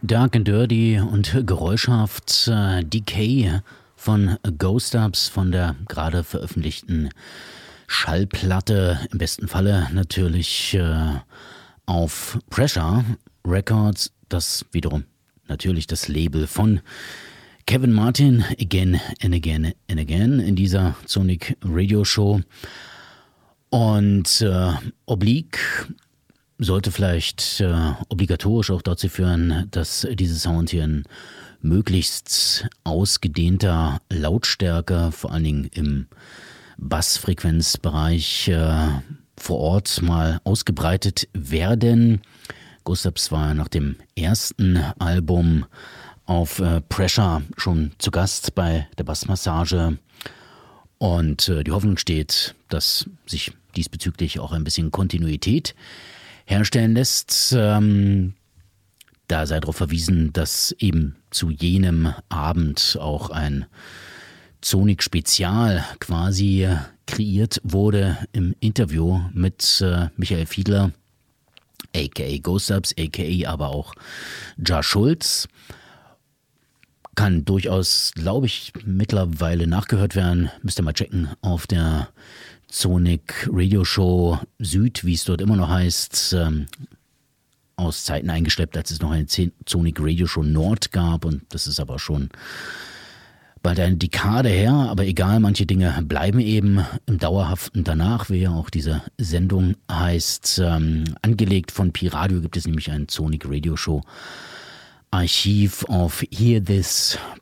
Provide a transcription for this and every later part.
Dark and Dirty und geräuschhaft Decay von Ghost Dubs von der gerade veröffentlichten Schallplatte, im besten Falle natürlich auf Pressure Records, das wiederum natürlich das Label von Kevin Martin, Again and Again and Again in dieser Sonic Radio Show. Und Oblique sollte vielleicht obligatorisch auch dazu führen, dass dieser Sound hier in möglichst ausgedehnter Lautstärke, vor allen Dingen im Bassfrequenzbereich vor Ort mal ausgebreitet werden. Ghost Dubs war nach dem ersten Album auf Pressure schon zu Gast bei der Bassmassage und die Hoffnung steht, dass sich diesbezüglich auch ein bisschen Kontinuität herstellen lässt. Da sei darauf verwiesen, dass eben zu jenem Abend auch ein Sonic-Spezial quasi kreiert wurde im Interview mit Michael Fiedler, a.k.a. Ghost Dubs, a.k.a. aber auch Ja Schulz. Kann durchaus, glaube ich, mittlerweile nachgehört werden. Müsst ihr mal checken auf der Sonic Radio Show Süd, wie es dort immer noch heißt, aus Zeiten eingeschleppt, als es noch eine Sonic Radio Show Nord gab, und das ist aber schon bald eine Dekade her, aber egal, manche Dinge bleiben eben im Dauerhaften danach, wie ja auch diese Sendung heißt. Angelegt von Pi Radio gibt es nämlich ein Sonic Radio Show Archiv auf hearthis.at,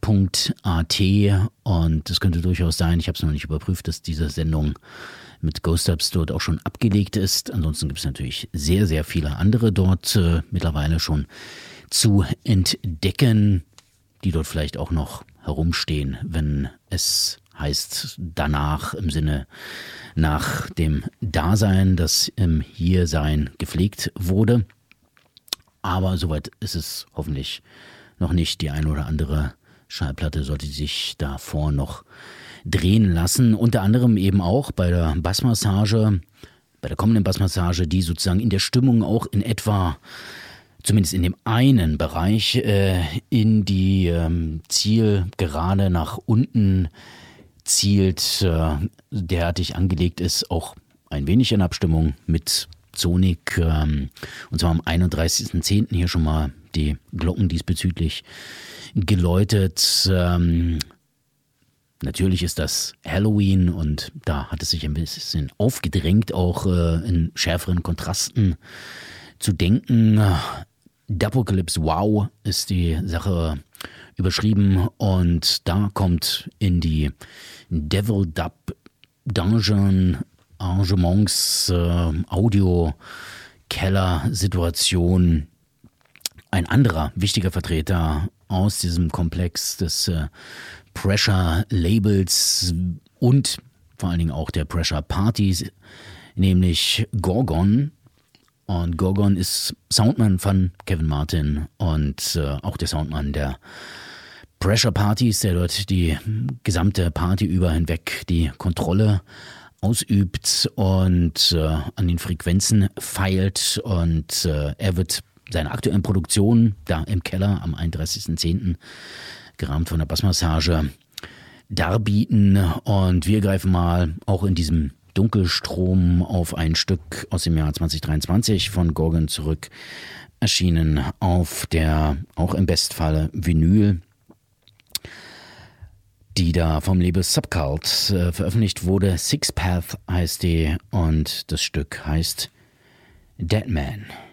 und es könnte durchaus sein, ich habe es noch nicht überprüft, dass diese Sendung mit Ghost Dubs dort auch schon abgelegt ist. Ansonsten gibt es natürlich sehr, sehr viele andere dort mittlerweile schon zu entdecken, die dort vielleicht auch noch herumstehen, wenn es heißt danach, im Sinne nach dem Dasein, das im Hiersein gepflegt wurde. Aber soweit ist es hoffentlich noch nicht. Die eine oder andere Schallplatte sollte sich davor noch drehen lassen. Unter anderem eben auch bei der Bassmassage, bei der kommenden Bassmassage, die sozusagen in der Stimmung auch in etwa, zumindest in dem einen Bereich, in die Zielgerade nach unten zielt, derartig angelegt ist, auch ein wenig in Abstimmung mit Sonic, und zwar am 31.10. hier schon mal die Glocken diesbezüglich geläutet. Natürlich ist das Halloween, und da hat es sich ein bisschen aufgedrängt, auch in schärferen Kontrasten zu denken. Dupocalypse Wow ist die Sache überschrieben, und da kommt in die Devil Dub Dungeon Arrangements, Audio-Keller-Situation ein anderer wichtiger Vertreter aus diesem Komplex des Pressure-Labels und vor allen Dingen auch der Pressure-Partys, nämlich Gorgon. Und Gorgon ist Soundmann von Kevin Martin und auch der Soundmann der Pressure-Partys, der dort die gesamte Party über hinweg die Kontrolle ausübt und an den Frequenzen feilt, und er wird seine aktuellen Produktionen da im Keller am 31.10. gerahmt von der Bassmassage darbieten, und wir greifen mal auch in diesem Dunkelstrom auf ein Stück aus dem Jahr 2023 von Gorgon zurück, erschienen auf der auch im Bestfalle Vinyl, die da vom Label Subcult veröffentlicht wurde. Six Path heißt die, und das Stück heißt Dead Man.